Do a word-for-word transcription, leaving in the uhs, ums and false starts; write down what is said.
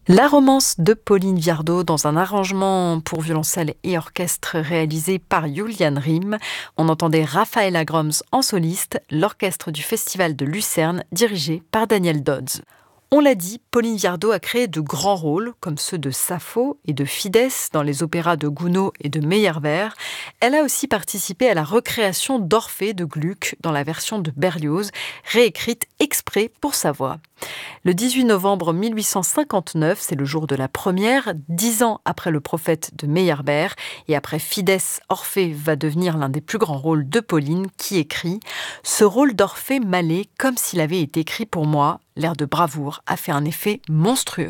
La romance de Pauline Viardot dans un arrangement pour violoncelle et orchestre réalisé par Julian Riem. On entendait Raphaëla Grums en soliste, l'orchestre du Festival de Lucerne dirigé par Daniel Dodds. On l'a dit, Pauline Viardot a créé de grands rôles, comme ceux de Sappho et de Phidès dans les opéras de Gounod et de Meyerbeer. Elle a aussi participé à la recréation d'Orphée de Gluck dans la version de Berlioz, réécrite exprès pour sa voix. Le dix-huit novembre mille huit cent cinquante-neuf, c'est le jour de la première, dix ans après Le Prophète de Meyerbeer, et après Phidès, Orphée va devenir l'un des plus grands rôles de Pauline, qui écrit « Ce rôle d'Orphée m'allait comme s'il avait été écrit pour moi. L'air de bravoure a fait un effet monstrueux. »